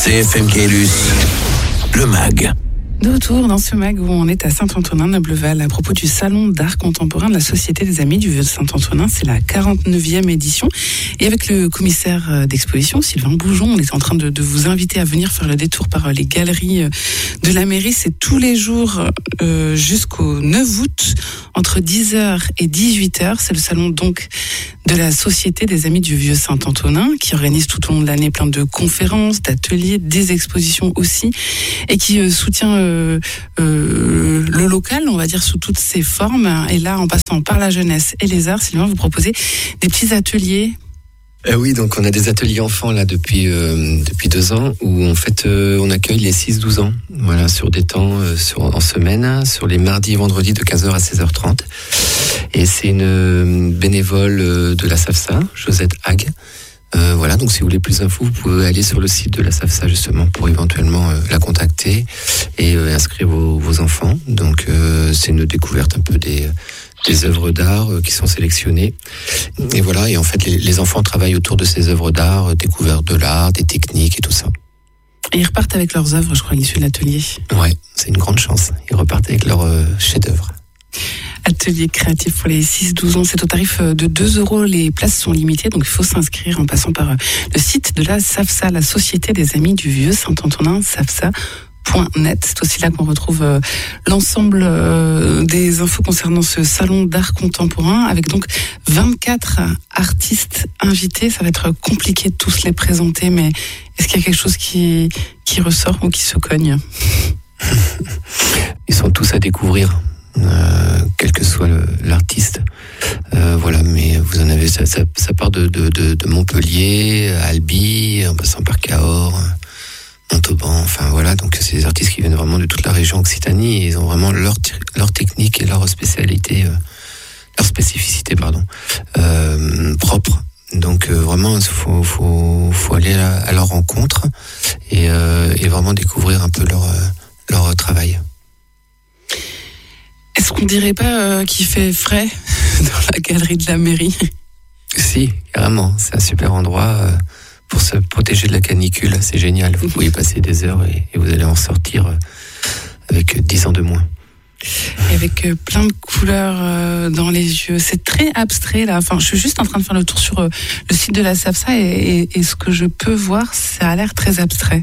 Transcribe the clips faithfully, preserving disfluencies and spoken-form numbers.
C F M Caylus, le mag. De retour dans ce mag où on est à Saint-Antonin-Nobleval à propos du salon d'art contemporain de la Société des Amis du Vieux Saint-Antonin. C'est la quarante-neuvième édition. Et avec le commissaire d'exposition, Sylvain Boujon, on est en train de, de vous inviter à venir faire le détour par les galeries de la mairie. C'est tous les jours euh, jusqu'au neuf août, entre dix heures et dix-huit heures. C'est le salon donc de la Société des Amis du Vieux Saint-Antonin qui organise tout au long de l'année plein de conférences, d'ateliers, des expositions aussi et qui euh, soutient euh, Euh, euh, le local, on va dire, sous toutes ses formes. Et là, en passant par la jeunesse et les arts, Sylvain, vous proposez des petits ateliers. Euh, oui, donc on a des ateliers enfants là depuis euh, depuis deux ans où en fait euh, on accueille les six douze ans, voilà, sur des temps euh, sur, en semaine, sur les mardis et vendredis de quinze heures à seize heures trente. Et c'est une bénévole de la SAFSA, Josette Hague. Euh, voilà, donc si vous voulez plus d'infos, vous pouvez aller sur le site de la SAFSA justement pour éventuellement euh, la contacter et euh, inscrire vos, vos enfants. Donc euh, c'est une découverte un peu des, des œuvres d'art euh, qui sont sélectionnées. Et voilà, et en fait les, les enfants travaillent autour de ces œuvres d'art, euh, découverte de l'art, des techniques et tout ça. Et ils repartent avec leurs œuvres, je crois, à l'issue de l'atelier. Ouais, c'est une grande chance. Ils repartent avec leurs euh, chefs-d'œuvre. Atelier créatif pour les six douze ans, c'est au tarif de deux euros. Les places sont limitées, donc il faut s'inscrire en passant par le site de la SAFSA, la Société des Amis du Vieux Saint-Antonin, safsa point net. C'est aussi là qu'on retrouve euh, l'ensemble euh, des infos concernant ce salon d'art contemporain, avec donc vingt-quatre artistes invités. Ça va être compliqué de tous les présenter, mais est-ce qu'il y a quelque chose qui, qui ressort ou qui se cogne? Ils sont tous à découvrir. Euh, quel que soit le, l'artiste, euh, voilà. Mais vous en avez, ça, ça, ça part de, de, de, de Montpellier, Albi, en passant par Cahors, Montauban. Enfin voilà, donc c'est des artistes qui viennent vraiment de toute la région Occitanie et ils ont vraiment leur leur technique et leur spécialité, euh, leur spécificité, pardon, euh, propre. Donc euh, vraiment, il faut, faut, faut aller à, à leur rencontre et, euh, et vraiment découvrir un peu leur leur travail. Est-ce qu'on dirait pas euh, qu'il fait frais dans la galerie de la mairie? Si, carrément. C'est un super endroit euh, pour se protéger de la canicule. C'est génial. Vous pouvez y passer des heures et, et vous allez en sortir euh, avec dix ans de moins. Et avec euh, plein de couleurs euh, dans les yeux. C'est très abstrait là. Enfin, je suis juste en train de faire le tour sur euh, le site de la SAFSA et, et, et ce que je peux voir, ça a l'air très abstrait.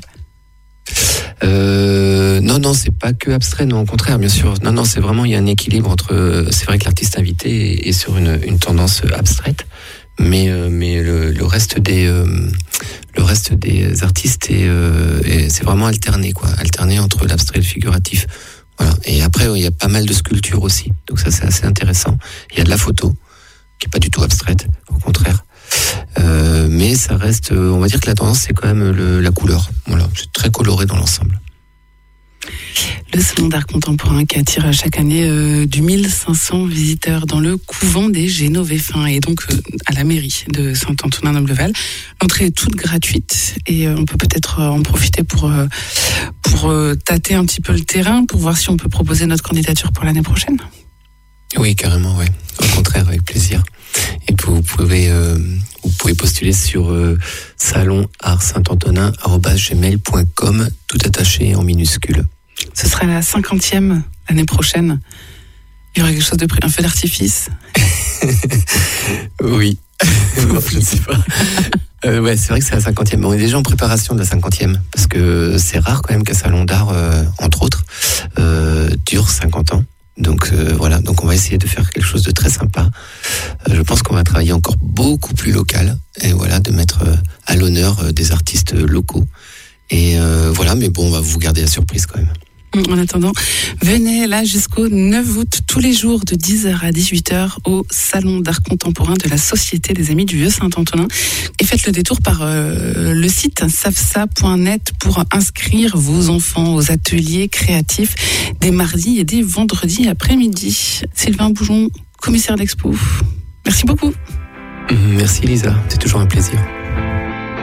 Euh, non, non, c'est pas que abstrait, non, au contraire, bien sûr. Non, non, c'est vraiment, il y a un équilibre entre, c'est vrai que l'artiste invité est, est sur une, une tendance abstraite, mais, euh, mais le, le reste des, euh, le reste des artistes est, euh, est, c'est vraiment alterné, quoi, alterné entre l'abstrait et le figuratif. Voilà. Et après, il y a pas mal de sculptures aussi, donc ça, c'est assez intéressant. Il y a de la photo, qui est pas du tout abstraite, au contraire. Euh, mais ça reste, on va dire que la tendance c'est quand même le, la couleur. Voilà, c'est très coloré dans l'ensemble. Le salon d'art contemporain qui attire chaque année euh, du mille cinq cents visiteurs dans le couvent des Génovéfins et donc euh, à la mairie de Saint-Antonin-Nobleval. L'entrée est toute gratuite et euh, on peut peut-être euh, en profiter pour euh, pour euh, tâter un petit peu le terrain pour voir si on peut proposer notre candidature pour l'année prochaine. Oui, carrément, oui. Au contraire, avec plaisir. Et puis vous pouvez euh, vous pouvez postuler sur euh, salon art saint antonin arobase gmail point com, tout attaché en minuscule. Ce sera la cinquantième l'année prochaine. Il y aura quelque chose de près, un feu d'artifice. Oui. Non, je ne sais pas. Euh, ouais, c'est vrai que c'est la cinquantième. On est déjà en préparation de la cinquantième parce que c'est rare quand même qu'un salon d'art, euh, entre autres, euh, dure cinquante ans. Donc euh, voilà, donc on va essayer de faire quelque chose de très sympa. Euh, je pense qu'on va travailler encore beaucoup plus local et voilà, de mettre euh, à l'honneur euh, des artistes locaux. Et euh, voilà, mais bon, on va vous garder la surprise quand même. En attendant, venez là jusqu'au neuf août, tous les jours de dix heures à dix-huit heures au Salon d'art contemporain de la Société des Amis du Vieux Saint-Antonin. Et faites le détour par euh, le site safsa point net pour inscrire vos enfants aux ateliers créatifs des mardis et des vendredis après-midi. Sylvain Boujon, commissaire d'expo. Merci beaucoup. Merci Lisa, c'est toujours un plaisir.